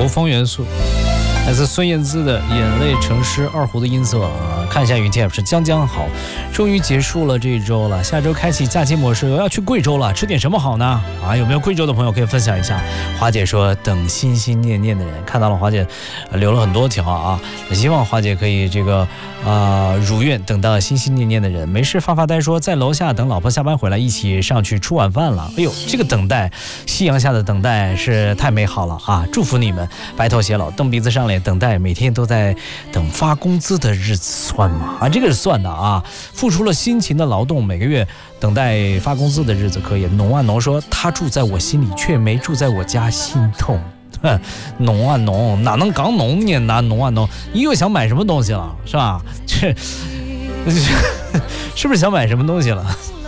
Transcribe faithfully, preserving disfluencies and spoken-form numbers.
国风元素，来自孙燕姿的《眼泪成诗》，二胡的音色啊。看一下云 T F 是将将好，终于结束了这一周了，下周开启假期模式，我要去贵州了，吃点什么好呢？啊，有没有贵州的朋友可以分享一下？华姐说等心心念念的人，看到了华姐、呃、留了很多条啊，希望华姐可以这个啊、呃、如愿等到心心念念的人。没事发发呆说在楼下等老婆下班回来，一起上去吃晚饭了。哎呦，这个等待，夕阳下的等待是太美好了啊！祝福你们，白头偕老，蹬鼻子上脸，等待每天都在等发工资的日子算吗？啊，这个是算的啊，付出了辛勤的劳动，每个月等待发工资的日子可以。农啊农说他住在我心里，却没住在我家，心痛。农啊农哪能刚农呢？哪农啊农，你又想买什么东西了是吧？这是不是想买什么东西了？